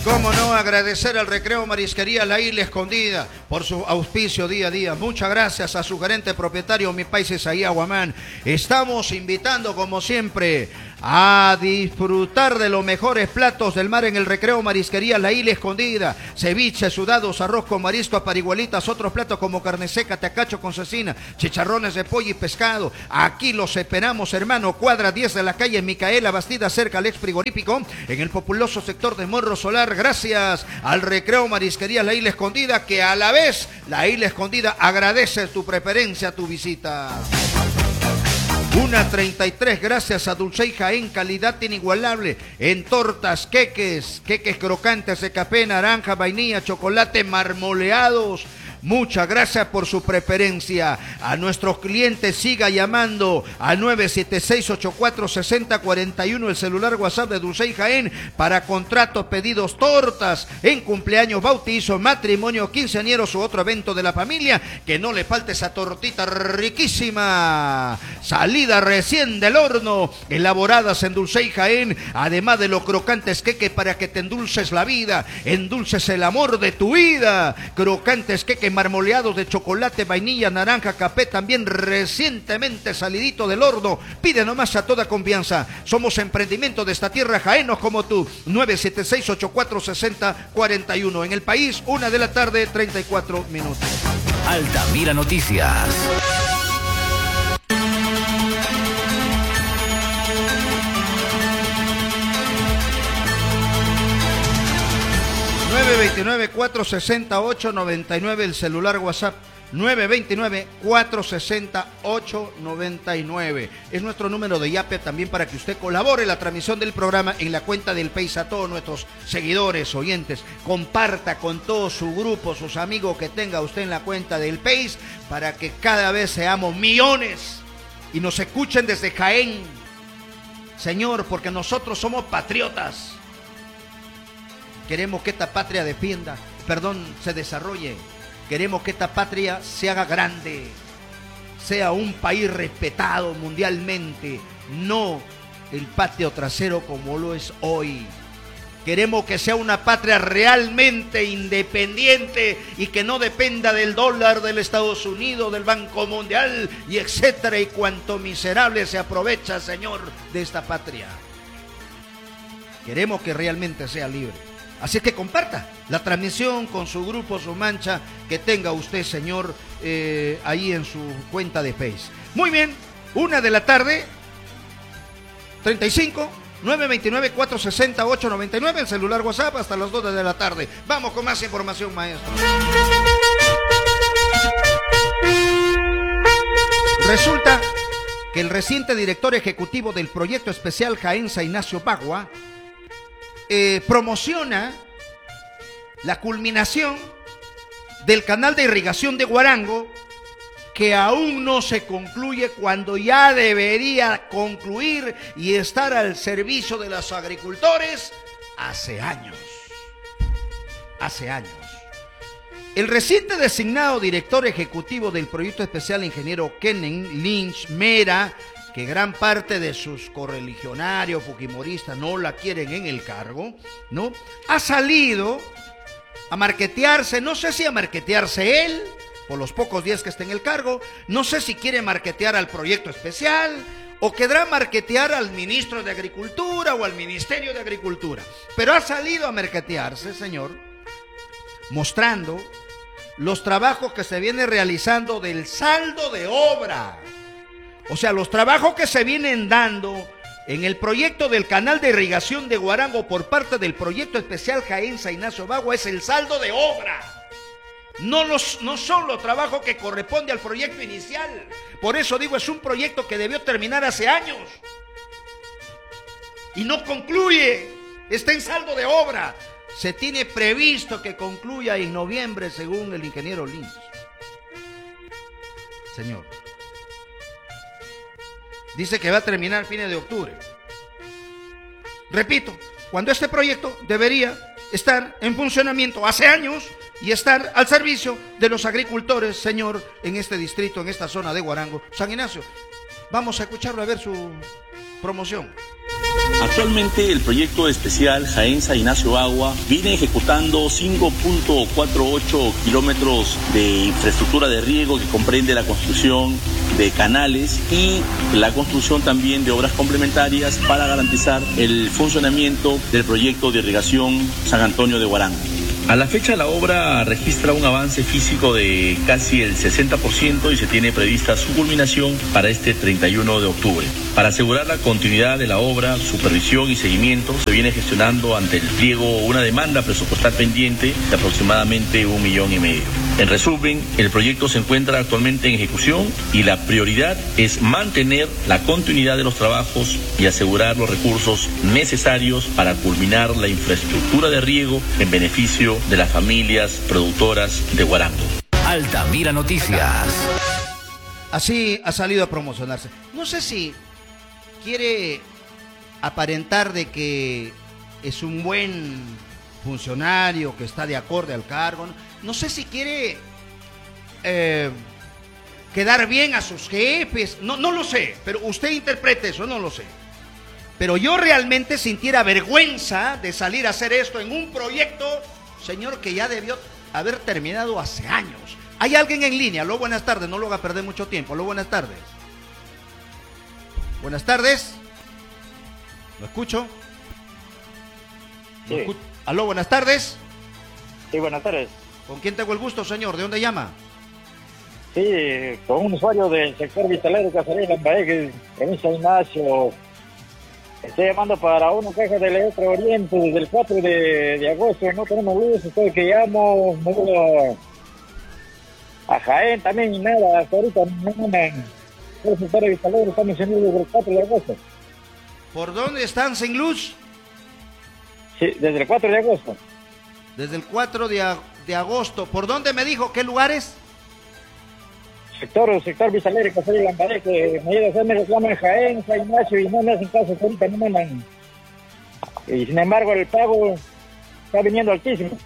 Cómo no agradecer al Recreo Marisquería La Isla Escondida por su auspicio día a día. Muchas gracias a su gerente propietario, mi país Isaías Guamán. Estamos invitando, como siempre, a disfrutar de los mejores platos del mar en el Recreo Marisquería La Isla Escondida. Ceviche, sudados, arroz con marisco, pariguelitas, otros platos como carne seca, tacacho con cecina, chicharrones de pollo y pescado. Aquí los esperamos, hermano. Cuadra 10 de la calle Micaela Bastida, cerca al ex frigorífico, en el populoso sector de Morro Solar. Gracias al Recreo Marisquería La Isla Escondida, que a la vez La Isla Escondida agradece tu preferencia, tu visita. 1:33, gracias a Dulce Jaén, calidad inigualable en tortas, queques crocantes de café, naranja, vainilla, chocolate, marmoleados. Muchas gracias por su preferencia. A nuestros clientes siga llamando al 976-846041, el celular WhatsApp de Dulce Jaén, para contratos, pedidos, tortas, en cumpleaños, bautizo, matrimonio, quinceañeros u otro evento de la familia. Que no le falte esa tortita riquísima, salida recién del horno, elaboradas en Dulce Jaén, además de los crocantes queques para que te endulces la vida, endulces el amor de tu vida. Crocantes queques marmoleados de chocolate, vainilla, naranja, café, también recientemente salidito del horno. Pide nomás a toda confianza. Somos emprendimiento de esta tierra, jaenos como tú. 976-846041. En el país, 1:34 p.m. Altamira Noticias. ...929-468-99... el celular WhatsApp... 929-468-99... es nuestro número de Yape, también para que usted colabore en la transmisión del programa en la cuenta del País. A todos nuestros seguidores, oyentes, comparta con todo su grupo, sus amigos que tenga usted en la cuenta del País, para que cada vez seamos millones y nos escuchen desde Jaén, señor, porque nosotros somos patriotas. Queremos que esta patria se desarrolle. Queremos que esta patria se haga grande, sea un país respetado mundialmente, no el patio trasero como lo es hoy. Queremos que sea una patria realmente independiente y que no dependa del dólar, del Estados Unidos, del Banco Mundial y etcétera, y cuanto miserable se aprovecha, señor, de esta patria. Queremos que realmente sea libre. Así que comparta la transmisión con su grupo, su mancha, que tenga usted, señor, ahí en su cuenta de Face. Muy bien, 1:35, 929-468-99, el celular WhatsApp, hasta las 2 de la tarde. Vamos con más información, maestro. Resulta que el reciente director ejecutivo del proyecto especial Jaensa, Ignacio Bagua, promociona la culminación del canal de irrigación de Guarango, que aún no se concluye cuando ya debería concluir y estar al servicio de los agricultores hace años. El reciente designado director ejecutivo del proyecto especial, ingeniero Kenen Lynch Mera, que gran parte de sus correligionarios fujimoristas no la quieren en el cargo, ¿no? Ha salido a marketearse, no sé si a marketearse él, por los pocos días que está en el cargo, no sé si quiere marketear al proyecto especial, o querrá marketear al ministro de Agricultura o al Ministerio de Agricultura. Pero ha salido a marketearse, señor, mostrando los trabajos que se vienen realizando del saldo de obra. O sea, los trabajos que se vienen dando en el proyecto del canal de irrigación de Guarango por parte del proyecto especial Jaensa Ignacio Bagua es el saldo de obra. No son los trabajos que corresponde al proyecto inicial. Por eso digo, es un proyecto que debió terminar hace años y no concluye, está en saldo de obra. Se tiene previsto que concluya en noviembre, según el ingeniero Lynch. Señor, dice que va a terminar a fines de octubre. Repito, cuando este proyecto debería estar en funcionamiento hace años y estar al servicio de los agricultores, señor, en este distrito, en esta zona de Guarango, San Ignacio. Vamos a escucharlo, a ver su promoción. Actualmente el proyecto especial Jaenza Ignacio Agua viene ejecutando 5.48 kilómetros de infraestructura de riego que comprende la construcción de canales y la construcción también de obras complementarias para garantizar el funcionamiento del proyecto de irrigación San Antonio de Huarango. A la fecha la obra registra un avance físico de casi el 60% y se tiene prevista su culminación para este 31 de octubre. Para asegurar la continuidad de la obra, supervisión y seguimiento, se viene gestionando ante el pliego una demanda presupuestal pendiente de aproximadamente 1,5 millones. En resumen, el proyecto se encuentra actualmente en ejecución y la prioridad es mantener la continuidad de los trabajos y asegurar los recursos necesarios para culminar la infraestructura de riego en beneficio de las familias productoras de Huarango. Altamira Noticias. Así ha salido a promocionarse. No sé si quiere aparentar de que es un buen funcionario, que está de acorde al cargo. No sé si quiere quedar bien a sus jefes. No lo sé, pero usted interprete eso, no lo sé. Pero yo realmente sintiera vergüenza de salir a hacer esto en un proyecto, señor, que ya debió haber terminado hace años. ¿Hay alguien en línea? Aló, buenas tardes, no lo haga perder mucho tiempo. Aló, buenas tardes. Buenas tardes. ¿Lo escucho? Sí. Aló, buenas tardes. Sí, buenas tardes. ¿Con quién tengo el gusto, señor? ¿De dónde llama? Sí, con un usuario del sector vitalero Casarín Lambaeque, en San Ignacio. Estoy llamando para una caja del Electro Oriente desde el 4 de agosto. No tenemos luz, estoy que llamo. Me voy a Jaén también y nada. Hasta ahorita no me el sector vitalero está mencionando desde el 4 de agosto. ¿Por dónde están sin luz? Sí, desde el 4 de agosto. Desde el 4 de agosto. ¿Por dónde me dijo? ¿Qué lugares? Sector Visalero, Casarín Lambaeque, me ayuda a hacerme reclamo en Jaén, San Ignacio, y no me hacen caso, ahorita no me mandan. Y sin embargo el pago está viniendo altísimo.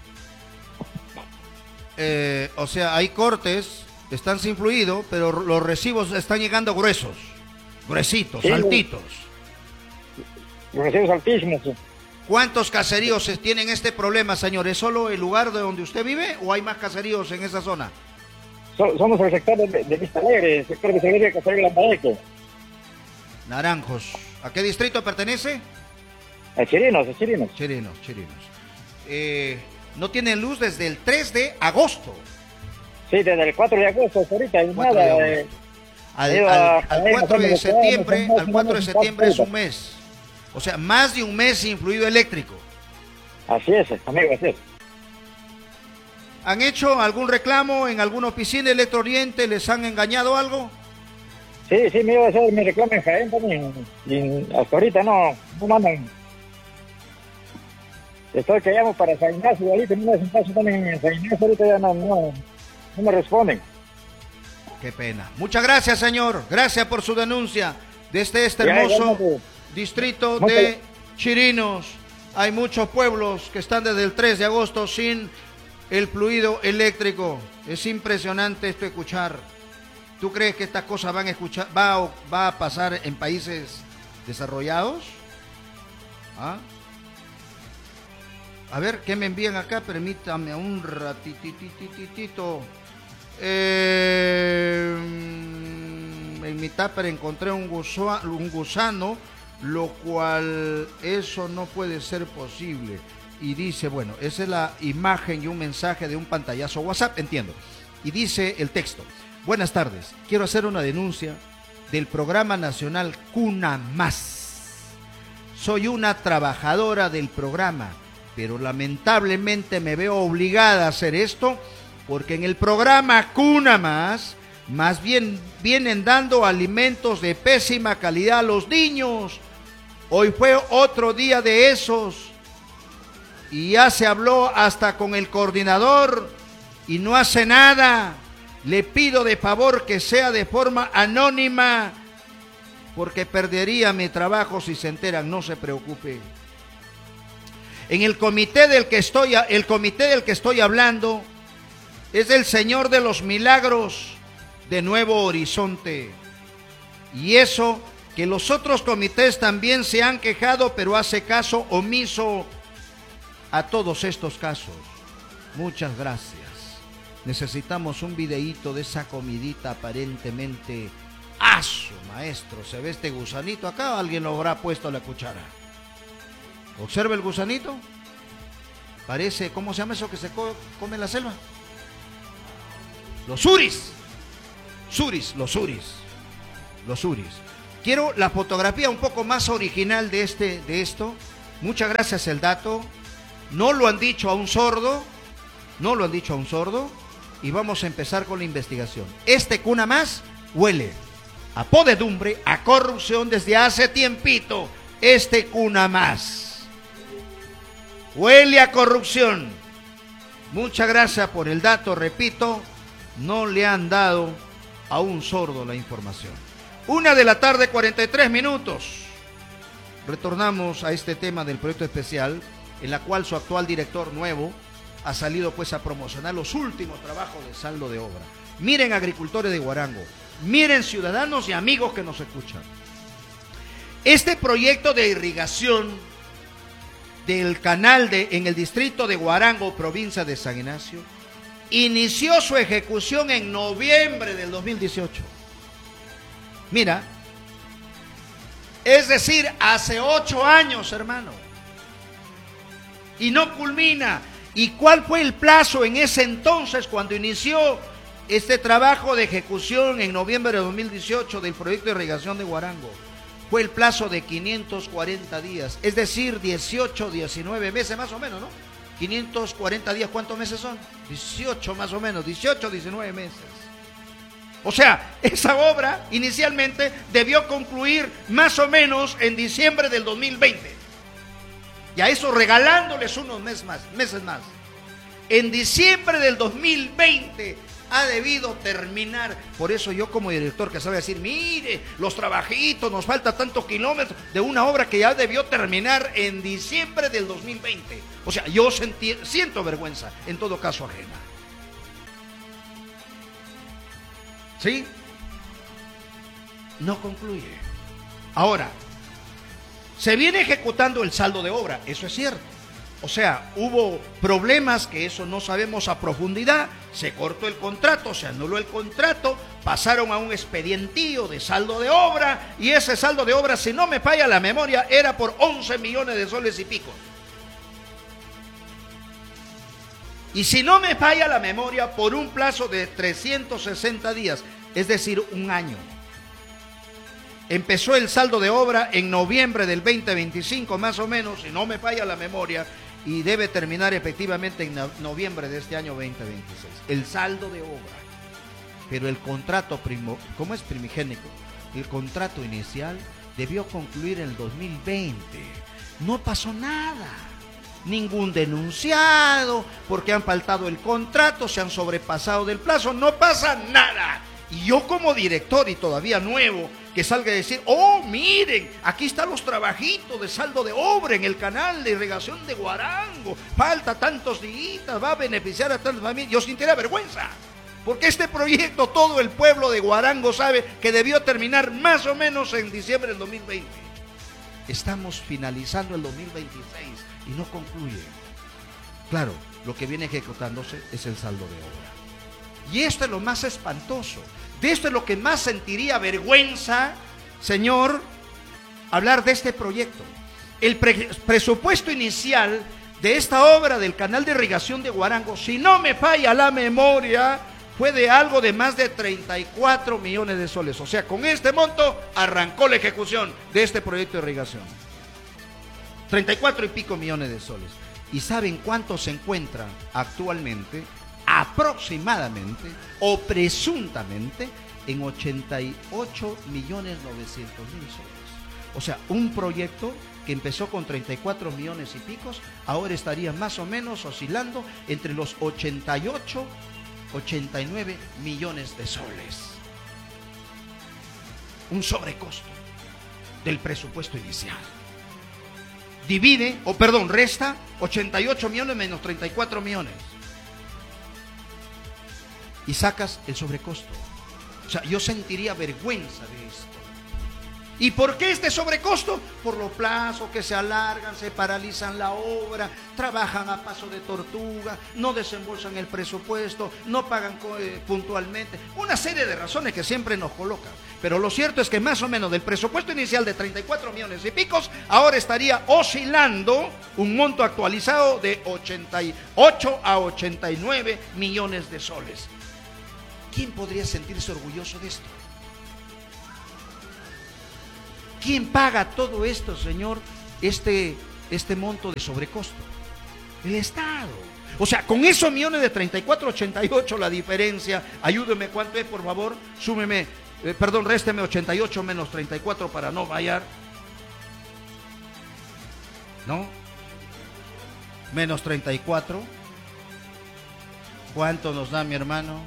O sea, hay cortes, están sin fluido, pero los recibos están llegando gruesos, gruesitos, Sí, altitos. Los recibos altísimos. Sí. ¿Cuántos caseríos tienen este problema, señor? ¿Es solo el lugar de donde usted vive o hay más caseríos en esa zona? Somos el sector de Vista Alegre, el sector de Visalero, Casarín Lambaeque. Naranjos. ¿A qué distrito pertenece? A Chirinos. Chirinos. No tienen luz desde el 3 de agosto. Sí, desde el 4 de agosto hasta ahorita, y 4 nada. de agosto. Al 4 de septiembre es un mes. O sea, más de un mes sin fluido eléctrico. Así es, amigo, así es. ¿Han hecho algún reclamo en alguna oficina Electro Oriente? ¿Les han engañado algo? Sí, me iba a hacer mi reclamo en Jaén también, y hasta ahorita no mandan. Estoy que llamo para San Ignacio, igualito, no me hacen caso también en San Ignacio, ahorita ya no me responden. Qué pena. Muchas gracias, señor. Gracias por su denuncia desde este hermoso distrito de Chirinos. Hay muchos pueblos que están desde el 3 de agosto sin el fluido eléctrico. Es impresionante esto escuchar. ¿Tú crees que estas cosas va a pasar en países desarrollados? ¿Ah? A ver, ¿qué me envían acá? Permítame un ratitititito. En mi tupper encontré un gusano, lo cual eso no puede ser posible. Y dice, bueno, esa es la imagen y un mensaje de un pantallazo WhatsApp, entiendo. Y dice el texto: buenas tardes, quiero hacer una denuncia del programa nacional Cuna Más. Soy una trabajadora del programa, pero lamentablemente me veo obligada a hacer esto porque en el programa Cuna más bien vienen dando alimentos de pésima calidad a los niños. Hoy fue otro día de esos y ya se habló hasta con el coordinador y no hace nada. Le pido de favor que sea de forma anónima porque perdería mi trabajo si se enteran. No se preocupe. En el comité del que estoy hablando es el Señor de los Milagros de Nuevo Horizonte. Y eso que los otros comités también se han quejado, pero hace caso omiso a todos estos casos. Muchas gracias. Necesitamos un videíto de esa comidita aparentemente aso, maestro. ¿Se ve este gusanito acá? ¿Alguien lo habrá puesto la cuchara? Observa el gusanito. Parece, ¿cómo se llama eso que se come en la selva? Los suris. Los suris. Quiero la fotografía un poco más original de esto. Muchas gracias el dato. No lo han dicho a un sordo. Y vamos a empezar con la investigación. Este cuna más huele a podredumbre, a corrupción desde hace tiempito. Este cuna más huele a corrupción. Muchas gracias por el dato, repito, no le han dado a un sordo la información. 1:43 p.m. Retornamos a este tema del proyecto especial, en la cual su actual director nuevo ha salido pues a promocionar los últimos trabajos de saldo de obra. Miren, agricultores de Huarango, miren, ciudadanos y amigos que nos escuchan. Este proyecto de irrigación del canal en el distrito de Huarango, provincia de San Ignacio, inició su ejecución en noviembre del 2018. Mira, es decir, hace 8 años, hermano. Y no culmina. ¿Y cuál fue el plazo en ese entonces cuando inició este trabajo de ejecución en noviembre de 2018 del proyecto de irrigación de Huarango? Fue el plazo de 540 días, es decir, 18, 19 meses más o menos, ¿no? 540 días, ¿cuántos meses son? 18 más o menos, 18, 19 meses. O sea, esa obra inicialmente debió concluir más o menos en diciembre del 2020. Y a eso regalándoles unos meses más. En diciembre del 2020 ha debido terminar. Por eso yo como director que sabe decir, mire, los trabajitos, nos falta tantos kilómetros de una obra que ya debió terminar en diciembre del 2020. O sea, yo siento vergüenza, en todo caso ajena. ¿Sí? No concluye. Ahora, se viene ejecutando el saldo de obra, eso es cierto. O sea, hubo problemas que eso no sabemos a profundidad, se cortó el contrato, se anuló el contrato, pasaron a un expedientillo de saldo de obra, y ese saldo de obra, si no me falla la memoria, era por 11 millones de soles y pico. Y si no me falla la memoria, por un plazo de 360 días, es decir, un año. Empezó el saldo de obra en noviembre del 2025, más o menos, si no me falla la memoria, y debe terminar efectivamente en noviembre de este año 2026. El saldo de obra. Pero el contrato, ¿cómo es primigénico? El contrato inicial debió concluir en el 2020. No pasó nada. Ningún denunciado, porque han faltado el contrato, se han sobrepasado del plazo, no pasa nada. Y yo como director y todavía nuevo, que salga a decir, oh, miren, aquí están los trabajitos de saldo de obra en el canal de irrigación de Huarango, falta tantos días, va a beneficiar a tantas familias. Yo sintiera vergüenza, porque este proyecto todo el pueblo de Huarango sabe que debió terminar más o menos en diciembre del 2020. Estamos finalizando el 2026 y no concluye. Claro, lo que viene ejecutándose es el saldo de obra. Y esto es lo más espantoso. De esto es lo que más sentiría vergüenza, señor, hablar de este proyecto. El presupuesto inicial de esta obra del canal de irrigación de Huarango, si no me falla la memoria, fue de algo de más de 34 millones de soles. O sea, con este monto arrancó la ejecución de este proyecto de irrigación. 34 y pico millones de soles. ¿Y saben cuánto se encuentra actualmente? Aproximadamente o presuntamente en 88.900.000 soles. O sea, un proyecto que empezó con 34 millones y picos, ahora estaría más o menos oscilando entre los 88, 89 millones de soles. Un sobrecosto del presupuesto inicial. Resta 88 millones menos 34 millones. Y sacas el sobrecosto. O sea, yo sentiría vergüenza de esto. ¿Y por qué este sobrecosto? Por los plazos que se alargan, se paralizan la obra, trabajan a paso de tortuga, no desembolsan el presupuesto, no pagan puntualmente. Una serie de razones que siempre nos colocan. Pero lo cierto es que más o menos del presupuesto inicial de 34 millones y picos, ahora estaría oscilando un monto actualizado de 88 a 89 millones de soles. ¿Quién podría sentirse orgulloso de esto? ¿Quién paga todo esto, señor? Este monto de sobrecosto. El Estado. O sea, con esos millones de 34, 88 la diferencia. Ayúdeme, ¿cuánto es, por favor? Súmeme, résteme 88 menos 34 para no fallar. ¿No? Menos 34. ¿Cuánto nos da, mi hermano?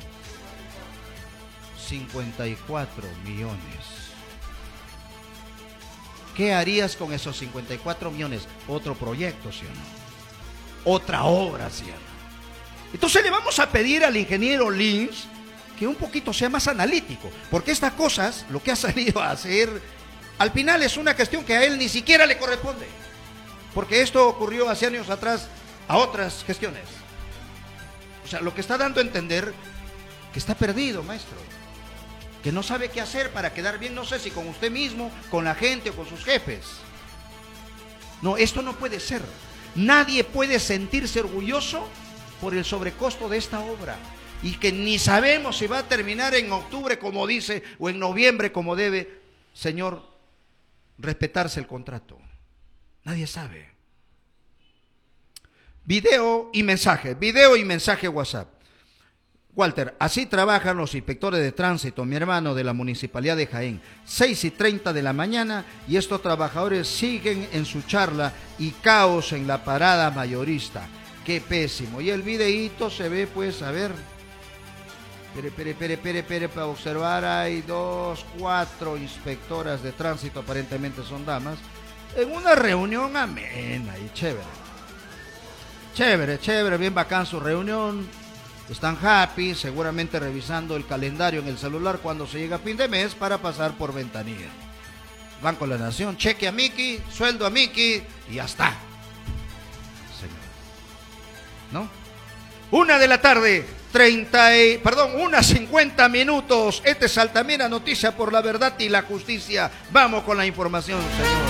54 millones. ¿Qué harías con esos 54 millones? Otro proyecto, ¿sí o no? Otra obra, ¿sí o no? Entonces le vamos a pedir al ingeniero Lynch que un poquito sea más analítico, porque estas cosas, lo que ha salido a hacer, al final es una cuestión que a él ni siquiera le corresponde, porque esto ocurrió hace años atrás a otras gestiones. O sea, lo que está dando a entender que está perdido, maestro, que no sabe qué hacer para quedar bien, no sé si con usted mismo, con la gente o con sus jefes. No, esto no puede ser. Nadie puede sentirse orgulloso por el sobrecosto de esta obra y que ni sabemos si va a terminar en octubre como dice o en noviembre como debe, señor, respetarse el contrato. Nadie sabe. Video y mensaje WhatsApp. Walter, así trabajan los inspectores de tránsito, mi hermano, de la Municipalidad de Jaén. 6:30 de la mañana y estos trabajadores siguen en su charla y caos en la parada mayorista. Qué pésimo. Y el videíto se ve, pues, a ver. Pere, para observar, hay 4 inspectoras de tránsito, aparentemente son damas, en una reunión amena y chévere. Chévere, bien bacán su reunión. Están happy, seguramente revisando el calendario en el celular cuando se llega a fin de mes para pasar por ventanilla. Banco de la Nación, cheque a Miki, sueldo a Miki y ya está. Señor. ¿No? 1 de la tarde, 1:50 minutos. Este es Altamira, noticia por la verdad y la justicia. Vamos con la información, señor.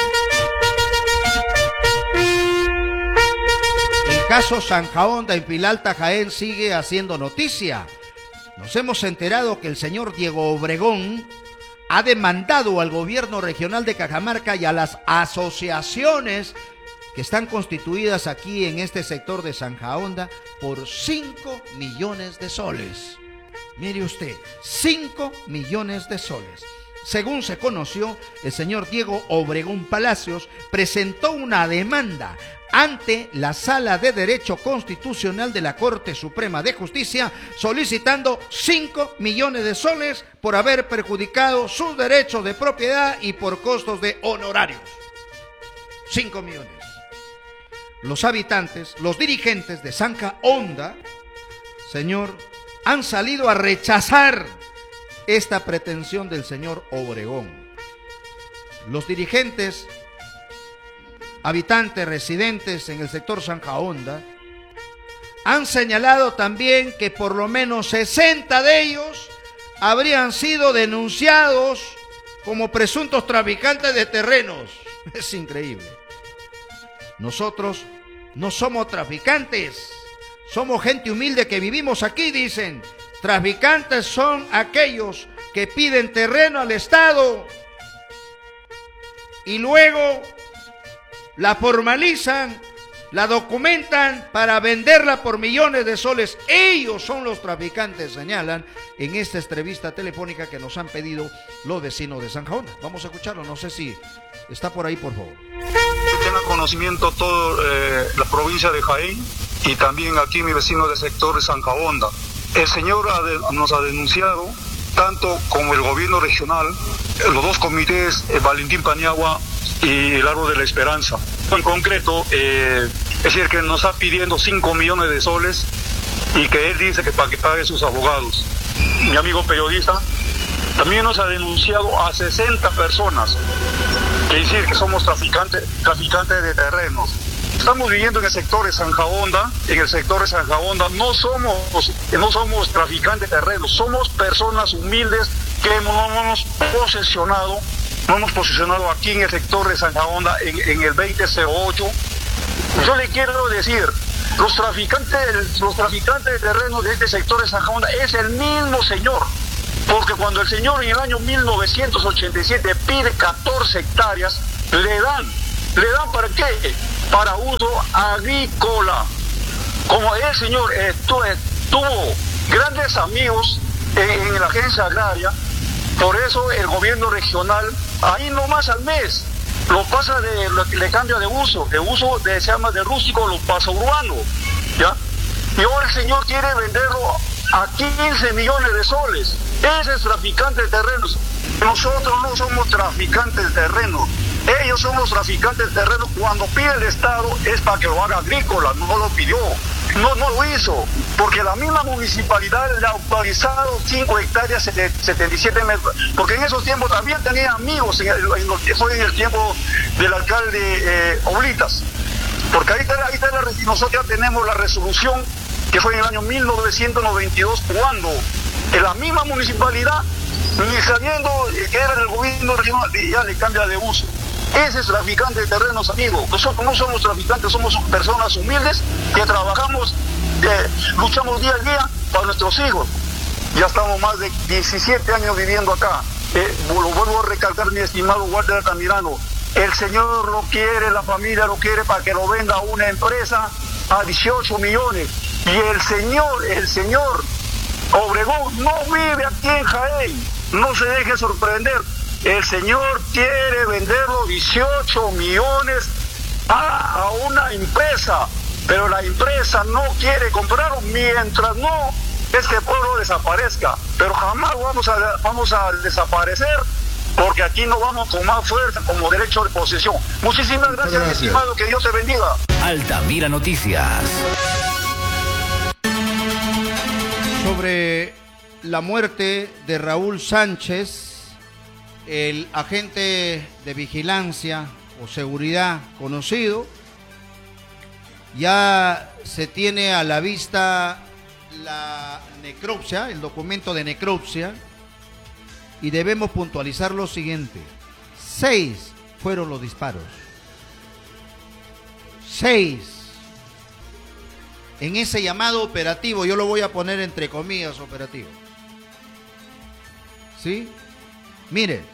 El caso Sanjaonda en Pilalta, Jaén, sigue haciendo noticia. Nos hemos enterado que el señor Diego Obregón ha demandado al gobierno regional de Cajamarca y a las asociaciones que están constituidas aquí en este sector de Sanjaonda por 5 millones de soles. Mire usted, 5 millones de soles. Según se conoció, el señor Diego Obregón Palacios presentó una demanda ante la Sala de Derecho Constitucional de la Corte Suprema de Justicia, solicitando 5 millones de soles por haber perjudicado sus derechos de propiedad y por costos de honorarios. 5 millones. Los habitantes, los dirigentes de Sanjaonda, señor, han salido a rechazar esta pretensión del señor Obregón. Los dirigentes, habitantes, residentes en el sector Sanjaonda, han señalado también que por lo menos 60 de ellos habrían sido denunciados como presuntos traficantes de terrenos. Es increíble. Nosotros no somos traficantes, somos gente humilde que vivimos aquí, dicen. Traficantes son aquellos que piden terreno al Estado y luego la formalizan, la documentan para venderla por millones de soles. Ellos son los traficantes, señalan en esta entrevista telefónica que nos han pedido los vecinos de Sanjaonda. Vamos a escucharlo, no sé si está por ahí, por favor. Que tenga conocimiento toda la provincia de Jaén y también aquí mi vecino del sector de Sanjaonda. El señor nos ha denunciado, tanto como el gobierno regional, los dos comités, Valentín Paniagua y el Árbol de la Esperanza. En concreto, es decir, que nos está pidiendo 5 millones de soles y que él dice que para que pague sus abogados. Mi amigo periodista también nos ha denunciado a 60 personas, que decir que somos traficantes de terrenos. Estamos viviendo en el sector de Zanja Honda. En el sector de Zanja Honda no somos traficantes de terrenos, somos personas humildes que no hemos posicionado aquí en el sector de Zanja Honda en el 2008. Yo le quiero decir, los traficantes de terrenos de este sector de Zanja Honda es el mismo señor. Porque cuando el señor en el año 1987 pide 14 hectáreas, le dan ¿para qué? Para uso agrícola. Como el señor tuvo grandes amigos en la agencia agraria, por eso el gobierno regional, ahí nomás al mes, lo pasa le cambia de uso se llama de rústico, lo pasa urbano, ¿ya? Y ahora el señor quiere venderlo a 15 millones de soles. Ese es traficante de terrenos. Nosotros no somos traficantes de terrenos. Ellos son los traficantes de terrenos. Cuando pide el Estado es para que lo haga agrícola, no lo pidió. No lo hizo, porque la misma municipalidad le ha autorizado 5 hectáreas, 77 metros. Porque en esos tiempos también tenía amigos, fue en el tiempo del alcalde Oblitas. Porque ahí está nosotros ya tenemos la resolución que fue en el año 1992, cuando en la misma municipalidad, ni sabiendo que era del gobierno regional, ya le cambia de uso. Ese es traficante de terrenos, amigos. Nosotros no somos traficantes, somos personas humildes que trabajamos, luchamos día a día para nuestros hijos. Ya estamos más de 17 años viviendo acá. Lo vuelvo a recalcar, mi estimado Walter Altamirano. El señor lo quiere, la familia lo quiere para que lo venda a una empresa a 18 millones. Y el señor Obregón no vive aquí en Jaén. No se deje sorprender. El señor quiere venderlo 18 millones a una empresa, pero la empresa no quiere comprarlo mientras no este pueblo desaparezca. Pero jamás vamos a desaparecer, porque aquí no vamos con más fuerza como derecho de posesión. Muchísimas gracias, mi estimado, que Dios te bendiga. Altamira Noticias. Sobre la muerte de Raúl Sánchez, el agente de vigilancia o seguridad conocido, ya se tiene a la vista la necropsia, el documento de necropsia, y debemos puntualizar lo siguiente: 6 fueron los disparos. 6. En ese llamado operativo, yo lo voy a poner entre comillas, operativo. ¿Sí? Mire,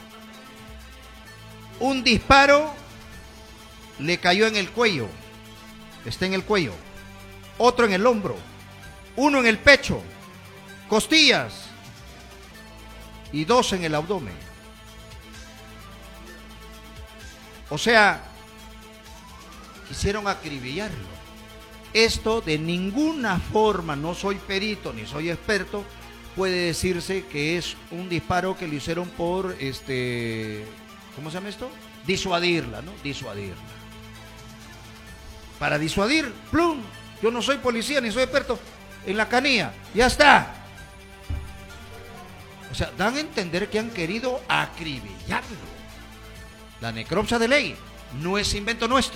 un disparo le cayó en el cuello, está en el cuello, otro en el hombro, uno en el pecho, costillas y 2 en el abdomen. O sea, quisieron acribillarlo. Esto de ninguna forma, no soy perito ni soy experto, puede decirse que es un disparo que lo hicieron por, ¿cómo se llama esto? Disuadirla, ¿no? Disuadirla. Para disuadir, plum, yo no soy policía ni soy experto, en la canilla, ya está. O sea, dan a entender que han querido acribillarlo. La necropsia de ley no es invento nuestro.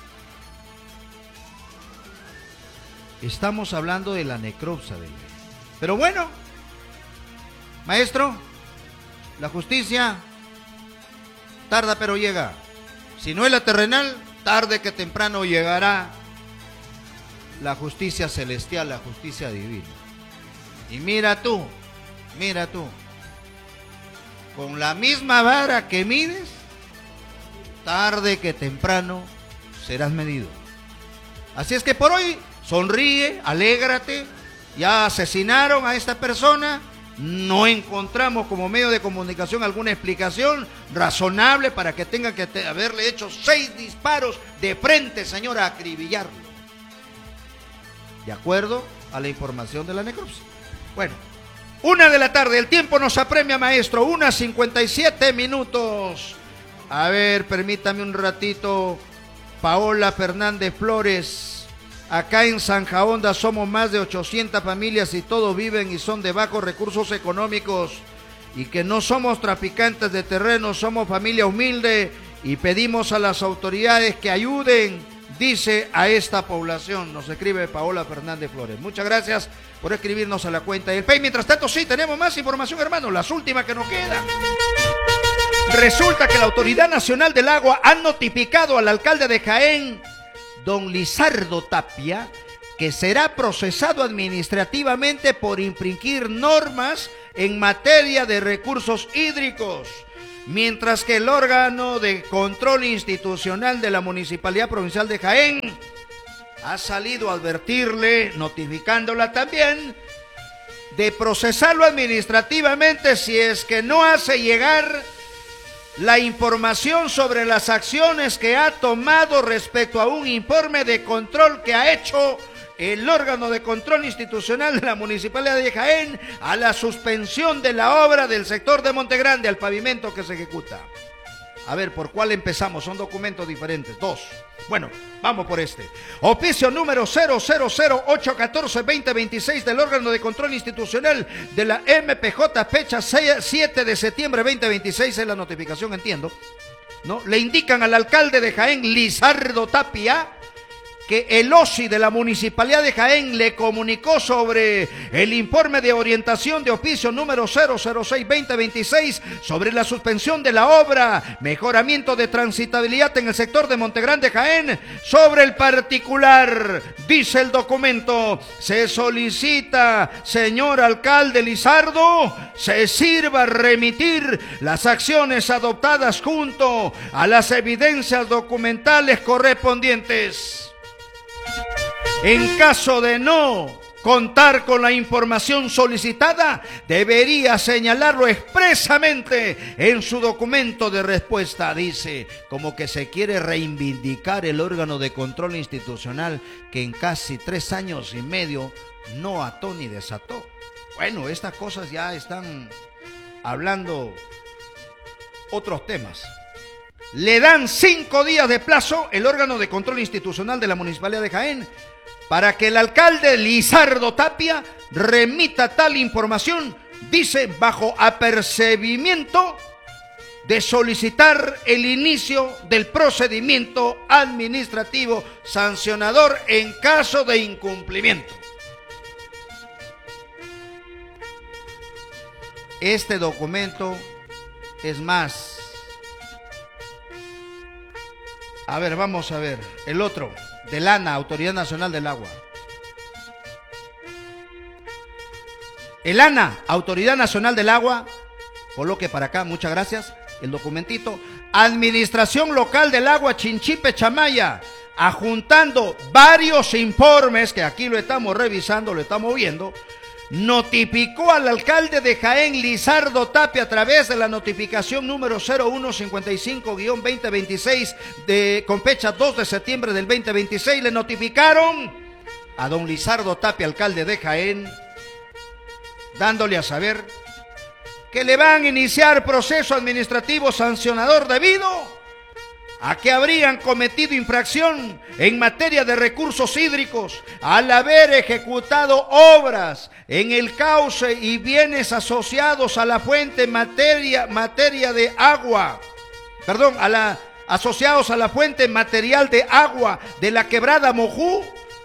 Estamos hablando de la necropsia de ley. Pero bueno, maestro, la justicia tarda pero llega. Si no es la terrenal, tarde que temprano llegará la justicia celestial, la justicia divina. Y mira tú, con la misma vara que mides, tarde que temprano serás medido. Así es que por hoy sonríe, alégrate, ya asesinaron a esta persona, no encontramos como medio de comunicación alguna explicación razonable para que tengan que haberle hecho 6 disparos de frente, señora, a acribillarlo. De acuerdo a la información de la necropsia. Bueno, 1 de la tarde, el tiempo nos apremia, maestro, 1:57. A ver, permítame un ratito. Paola Fernández Flores. Acá en Zanja Honda somos más de 800 familias y todos viven y son de bajos recursos económicos. y que no somos traficantes de terreno, somos familia humilde y pedimos a las autoridades que ayuden, dice, a esta población. Nos escribe Paola Fernández Flores. Muchas gracias por escribirnos a la cuenta del Pay. Mientras tanto, sí, tenemos más información, hermano, las últimas que nos quedan. Resulta que la Autoridad Nacional del Agua ha notificado al alcalde de Jaén, don Lizardo Tapia, que será procesado administrativamente por infringir normas en materia de recursos hídricos, mientras que el órgano de control institucional de la Municipalidad Provincial de Jaén ha salido a advertirle, notificándola también, de procesarlo administrativamente si es que no hace llegar la información sobre las acciones que ha tomado respecto a un informe de control que ha hecho el órgano de control institucional de la Municipalidad de Jaén a la suspensión de la obra del sector de Montegrande, al pavimento que se ejecuta. A ver, ¿por cuál empezamos? Son documentos diferentes, dos. Bueno, vamos por este. Oficio número 000814-2026 del órgano de control institucional de la MPJ, fecha 7 de septiembre 2026, es la notificación, entiendo, ¿no? Le indican al alcalde de Jaén, Lizardo Tapia, que el OSI de la Municipalidad de Jaén le comunicó sobre el informe de orientación de oficio número 006-2026 sobre la suspensión de la obra mejoramiento de transitabilidad en el sector de Montegrande, Jaén, sobre el particular. Dice el documento: se solicita, señor alcalde Lizardo, se sirva remitir las acciones adoptadas junto a las evidencias documentales correspondientes. En caso de no contar con la información solicitada, debería señalarlo expresamente en su documento de respuesta. Dice, como que se quiere reivindicar el órgano de control institucional que en casi 3 años y medio no ató ni desató. Bueno, estas cosas ya están hablando otros temas. Le dan 5 días de plazo el órgano de control institucional de la Municipalidad de Jaén para que el alcalde Lizardo Tapia remita tal información, dice, bajo apercibimiento de solicitar el inicio del procedimiento administrativo sancionador en caso de incumplimiento. Este documento es más. A ver, vamos a ver, el otro, del ANA, Autoridad Nacional del Agua. El ANA, Autoridad Nacional del Agua, coloque para acá, muchas gracias, el documentito. Administración Local del Agua, Chinchipe, Chamaya, adjuntando varios informes, que aquí lo estamos revisando, lo estamos viendo, notificó al alcalde de Jaén, Lizardo Tapia, a través de la notificación número 0155-2026 con fecha 2 de septiembre del 2026. Le notificaron a don Lizardo Tapia, alcalde de Jaén, dándole a saber que le van a iniciar proceso administrativo sancionador debido a que habrían cometido infracción en materia de recursos hídricos al haber ejecutado obras en el cauce y bienes asociados a la fuente materia de agua, asociados a la fuente material de agua de la quebrada Mojú,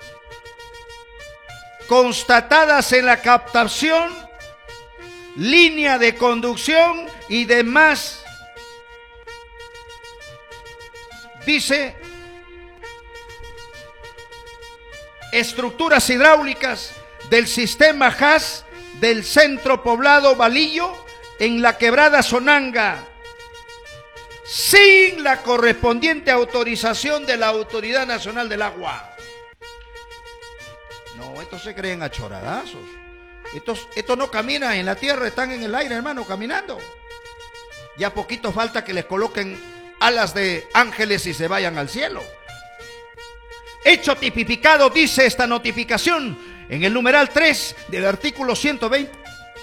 constatadas en la captación, línea de conducción y demás. Dice, estructuras hidráulicas del sistema JAS del centro poblado Valillo en la quebrada Sonanga, sin la correspondiente autorización de la Autoridad Nacional del Agua. No, estos se creen achoradazos. Estos no caminan en la tierra, están en el aire, hermano, caminando. Ya poquito falta que les coloquen alas de ángeles y se vayan al cielo. Hecho tipificado, dice esta notificación, en el numeral 3 del artículo 120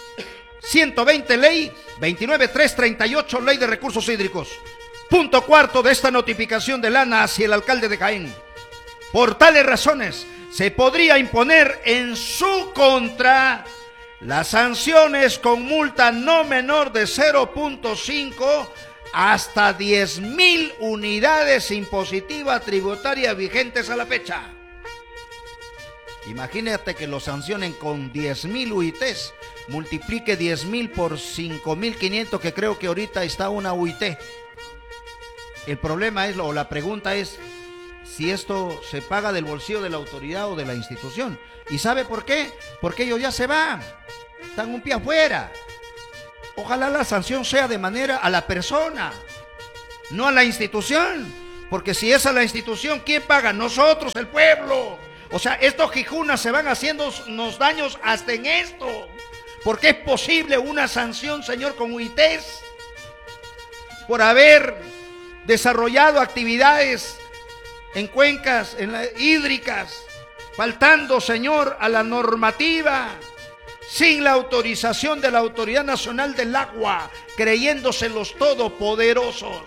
ley 29338, ley de recursos hídricos. Punto cuarto de esta notificación del ANA hacia el alcalde de Jaén. Por tales razones, se podría imponer en su contra Las sanciones con multa no menor de 0.5 hasta 10.000 unidades impositivas tributarias vigentes a la fecha. Imagínate que lo sancionen con 10.000 UITs, multiplique 10.000 por 5.500, que creo que ahorita está una UIT. El problema es, o la pregunta es, si esto se paga del bolsillo de la autoridad o de la institución. ¿Y sabe por qué? Porque ellos ya se van, están un pie afuera. Ojalá la sanción sea de manera a la persona, no a la institución. Porque si es a la institución, ¿quién paga? Nosotros, el pueblo. O sea, estos jijunas se van haciendo unos daños hasta en esto. Porque es posible una sanción, señor, con UITs por haber desarrollado actividades en cuencas hídricas, faltando, señor, a la normativa, sin la autorización de la Autoridad Nacional del Agua, creyéndose los todopoderosos.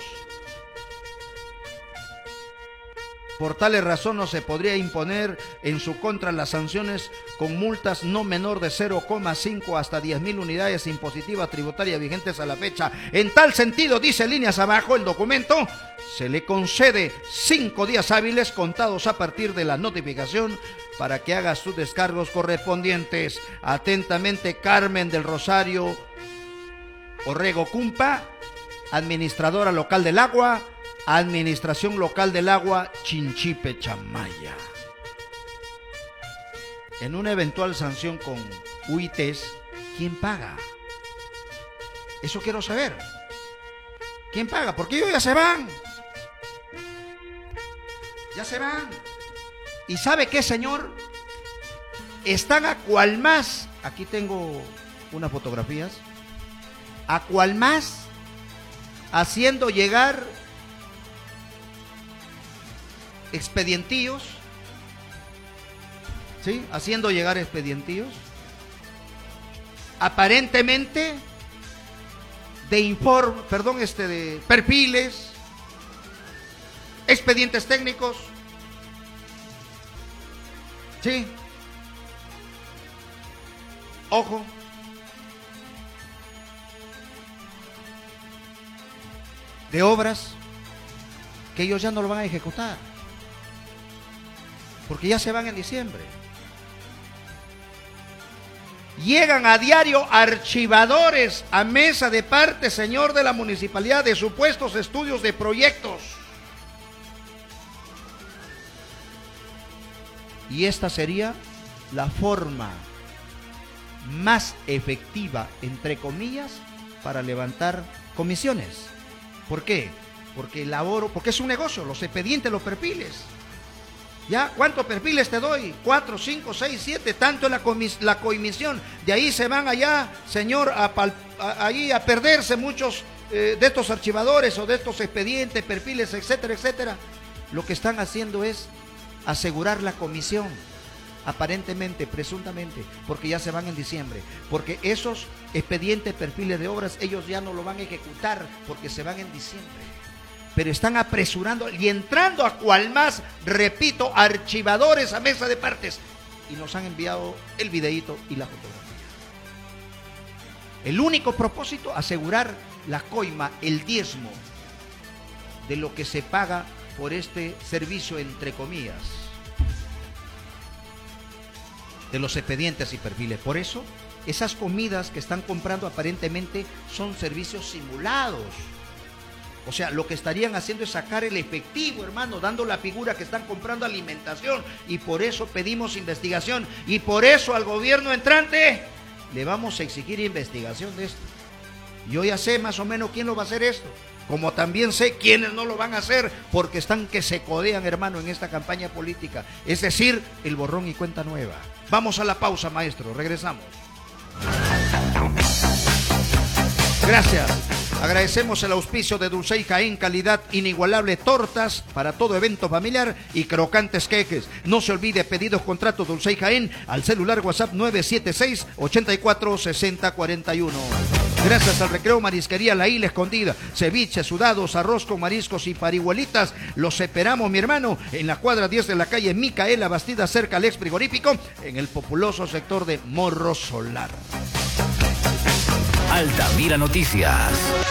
Por tales razones no se podría imponer en su contra las sanciones con multas no menor de 0,5 hasta 10.000 unidades impositivas tributarias vigentes a la fecha. En tal sentido, dice líneas abajo el documento, se le concede 5 días hábiles contados a partir de la notificación para que haga sus descargos correspondientes. Atentamente, Carmen del Rosario Orrego Cumpa, administradora local del agua, Administración Local del Agua, Chinchipe, Chamaya. En una eventual sanción con UITs, ¿quién paga? Eso quiero saber. ¿Quién paga? Porque ellos ya se van. Ya se van. ¿Y sabe qué, señor? Están a cual más. Aquí tengo unas fotografías. A cual más haciendo llegar expedientillos, ¿sí? Haciendo llegar expedientillos, aparentemente de perfiles, expedientes técnicos, ¿sí? Ojo. De obras que ellos ya no lo van a ejecutar, porque ya se van en diciembre. Llegan a diario archivadores a mesa de parte, señor de la municipalidad, de supuestos estudios de proyectos. Y esta sería la forma más efectiva, entre comillas, para levantar comisiones. ¿Por qué? Porque es un negocio, los expedientes, los perfiles. ¿Ya? ¿Cuántos perfiles te doy? 4, 5, 6, 7, tanto es la comisión. De ahí se van allá, señor, ahí a perderse muchos de estos archivadores o de estos expedientes, perfiles, etcétera, etcétera. Lo que están haciendo es asegurar la comisión, aparentemente, presuntamente, porque ya se van en diciembre. Porque esos expedientes, perfiles de obras, ellos ya no lo van a ejecutar porque se van en diciembre. Pero están apresurando y entrando a cual más, repito, archivadores a mesa de partes. Y nos han enviado el videíto y la fotografía. El único propósito, asegurar la coima, el diezmo de lo que se paga por este servicio, entre comillas, de los expedientes y perfiles. Por eso, esas comidas que están comprando aparentemente son servicios simulados. O sea, lo que estarían haciendo es sacar el efectivo, hermano, dando la figura que están comprando alimentación. Y por eso pedimos investigación. Y por eso al gobierno entrante le vamos a exigir investigación de esto. Yo ya sé más o menos quién lo va a hacer esto. Como también sé quiénes no lo van a hacer, porque están que se codean, hermano, en esta campaña política. Es decir, el borrón y cuenta nueva. Vamos a la pausa, maestro. Regresamos. Gracias. Agradecemos el auspicio de Dulcey Jaén, calidad inigualable, tortas para todo evento familiar y crocantes queques. No se olvide, pedidos, contratos Dulcey Jaén al celular WhatsApp 976-846041. Gracias al Recreo Marisquería La Isla Escondida, ceviche, sudados, arroz con mariscos y parihuelitas. Los esperamos, mi hermano, en la cuadra 10 de la calle Micaela Bastida, cerca al ex frigorífico, en el populoso sector de Morro Solar. Altamira Noticias.